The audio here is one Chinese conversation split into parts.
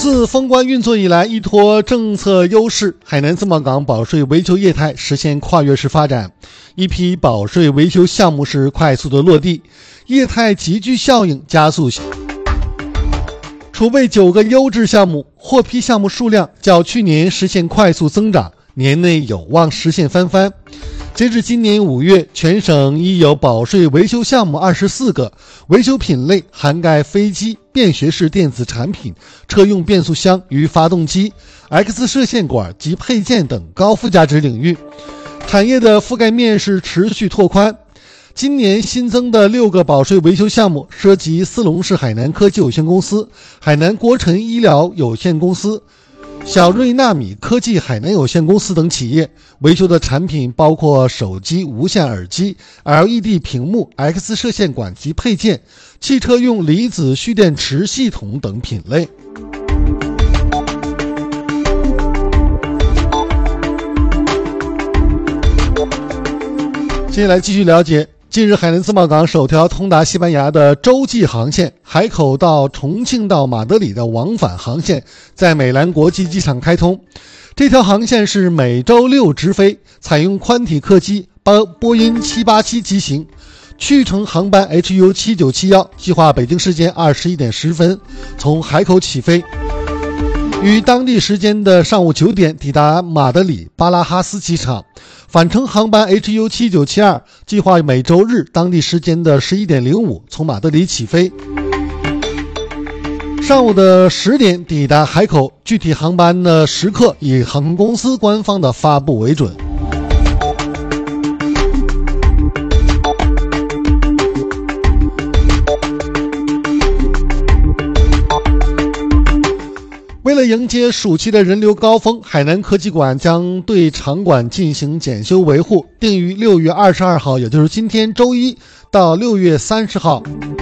自封关运作以来，依托政策优势，海南自贸港保税维修业态实现跨越式发展，一批保税维修项目是快速的落地，业态集聚效应加速。储备9个优质项目，获批项目数量较去年实现快速增长，年内有望实现翻番。截至今年5月，全省已有保税维修项目24个，维修品类涵盖飞机、便携式电子产品、车用变速箱与发动机、X 射线管及配件等高附加值领域，产业的覆盖面是持续拓宽。今年新增的6个保税维修项目涉及四龙市海南科技有限公司、海南国辰医疗有限公司、小瑞纳米科技海南有限公司等企业，维修的产品包括手机无线耳机、LED 屏幕、X 射线管及配件、汽车用离子蓄电池系统等品类。接下来继续了解，近日海南自贸港首条通达西班牙的洲际航线海口到重庆到马德里的往返航线在美兰国际机场开通。这条航线是每周6直飞，采用宽体客机波音787机型，去程航班 HU7971 计划北京时间21点10分从海口起飞，于当地时间的上午9点抵达马德里巴拉哈斯机场。返程航班 HU7972 计划每周日当地时间的11点05从马德里起飞，上午的10点抵达海口，具体航班的时刻以航空公司官方的发布为准。为了迎接暑期的人流高峰，海南科技馆将对场馆进行检修维护，定于6月22号，也就是今天周一到6月30号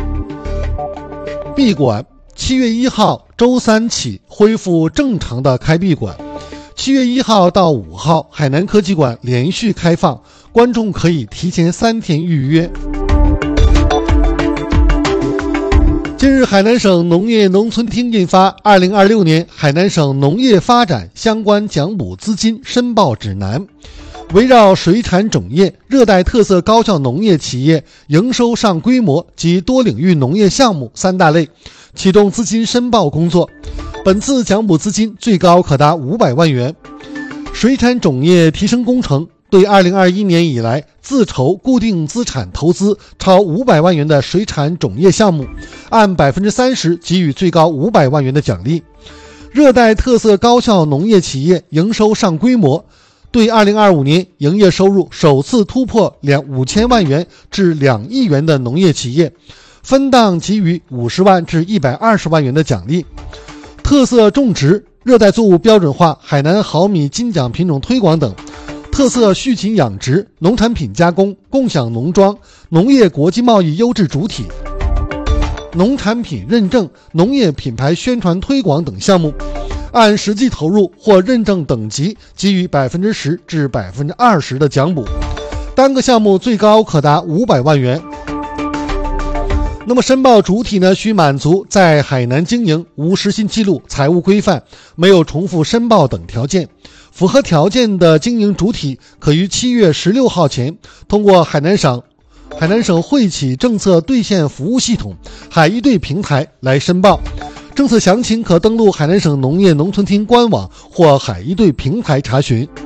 闭馆，7月1号周三起恢复正常的开闭馆。7月1号到5号，海南科技馆连续开放，观众可以提前3天预约。近日，海南省农业农村厅印发《2026年海南省农业发展相关奖补资金申报指南》，围绕水产种业、热带特色高效农业企业、营收上规模及多领域农业项目3大类，启动资金申报工作。本次奖补资金最高可达500万元。水产种业提升工程对2021年以来自筹固定资产投资超500万元的水产种业项目，按30%给予最高500万元的奖励。热带特色高效农业企业营收上规模对2025年营业收入首次突破5000万元至2亿元的农业企业，分档给予50万至120万元的奖励。特色种植、热带作物标准化、海南好米金奖品种推广等，特色畜禽养殖、农产品加工、共享农庄、农业国际贸易优质主体、农产品认证、农业品牌宣传推广等项目，按实际投入或认证等级给予10%至20%的奖补，单个项目最高可达500万元。那么申报主体呢，需满足在海南经营、无失信记录、财务规范、没有重复申报等条件。符合条件的经营主体可于7月16号前通过海南省惠企政策兑现服务系统海一兑平台来申报。政策详情可登录海南省农业农村厅官网或海一兑平台查询。